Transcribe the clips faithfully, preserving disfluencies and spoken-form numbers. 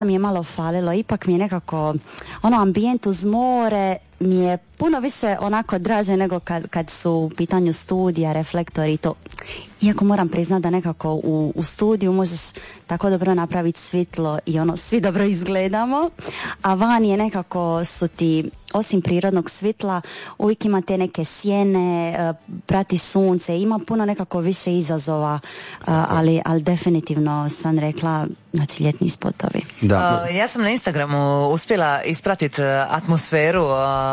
mi je malo falilo, ipak mi je nekako ono ambijent uz more mi je puno više onako draže nego kad, kad su u pitanju studija, reflektori i to. Iako moram priznati da nekako u, u studiju možeš tako dobro napraviti svjetlo i ono svi dobro izgledamo, a van je nekako su ti osim prirodnog svjetla uvijek ima te neke sjene, prati sunce, ima puno nekako više izazova, ali, ali definitivno sam rekla znači ljetni spotovi. Da. Uh, ja sam na Instagramu uspjela ispratiti atmosferu uh,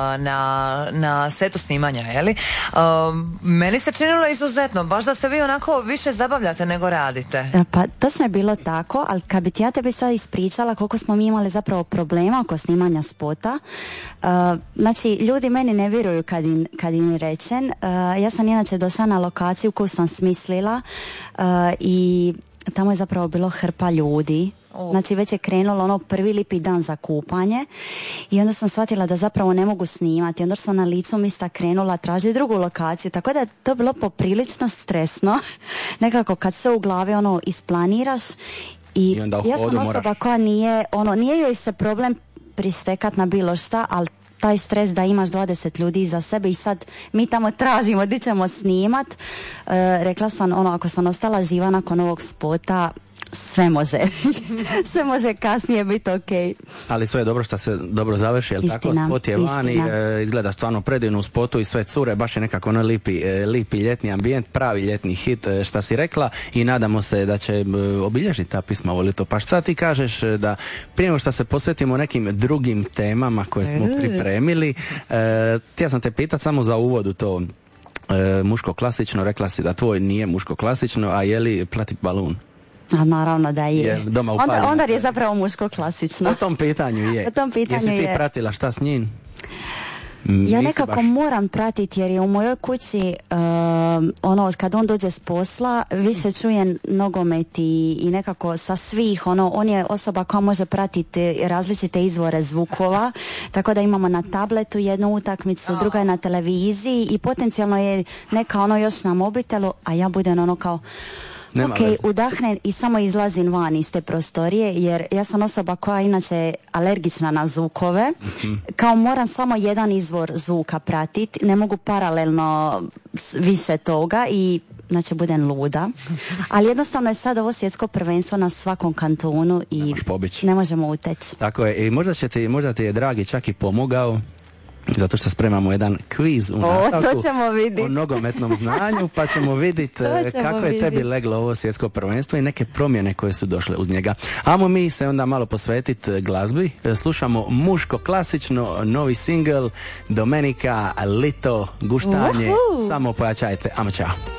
na, na setu snimanja, jeli? Uh, meni se činilo izuzetno, baš da se vi onako više zabavljate nego radite. Pa točno je bilo tako, ali kad bi ti ja tebi sad ispričala koliko smo mi imali zapravo problema oko snimanja spota, uh, znači ljudi meni ne vjeruju kad im, kad im rečem. Uh, ja sam inače došla na lokaciju koju sam smislila uh, i tamo je zapravo bilo hrpa ljudi. Oh. Znači već je krenulo ono prvi lipi dan za kupanje i onda sam shvatila da zapravo ne mogu snimati. Onda sam na licu mista krenula tražiti drugu lokaciju, tako da je to bilo poprilično stresno. Nekako kad se u glavi ono isplaniraš i, I ja sam osoba moraš. koja nije, ono, nije joj se problem prištekat na bilo šta, ali taj stres da imaš dvadeset ljudi iza sebe i sad mi tamo tražimo di ćemo snimat. E, rekla sam, ono, ako sam ostala živa nakon ovog spota, sve može. sve može kasnije biti ok. Ali sve je dobro što se dobro završi, jel tako? Spot je vani, e, izgleda stvarno predivno u spotu i sve cure, baš je nekako ono lipi, e, lipi ljetni ambijent, pravi ljetni hit, e, šta si rekla i nadamo se da će e, obilježiti ta pisma ovo ljeto. Pa šta ti kažeš e, da prije nego što se posvetimo nekim drugim temama koje smo pripremili, e, htio sam te pitat samo za uvod u to e, muško klasično, rekla si da tvoj nije muško klasično, a je li Plati balun? A naravno da je. je doma onda, onda je zapravo muško klasično. U tom pitanju je. U tom pitanju Jesi ti je. pratila šta s njim? Ja nekako baš... moram pratiti jer je u mojoj kući uh, ono kad on dođe s posla više čujem nogomet i, i nekako sa svih ono on je osoba koja može pratiti različite izvore zvukova, tako da imamo na tabletu jednu utakmicu, druga je na televiziji i potencijalno je neka ono još na mobitelu, a ja budem ono kao Nema ok, veze. Udahnem i samo izlazim van iz te prostorije jer ja sam osoba koja inače alergična na zvukove. Mm-hmm. Kao moram samo jedan izvor zvuka pratiti, ne mogu paralelno više toga i znači budem luda. Ali jednostavno je sad ovo svjetsko prvenstvo na svakom kantonu i ne možemo uteći. Tako je, i možda, će ti, možda ti je dragi čak i pomogao zato što spremamo jedan kviz u nastavku o, o nogometnom znanju, pa ćemo vidjeti kako je tebi leglo ovo svjetsko prvenstvo i neke promjene koje su došle uz njega. Amo mi se onda malo posvetiti glazbi. Slušamo muško klasično, novi single Domenica, Lito, Guštanje. Uhu. Samo pojačajte. Amo čao.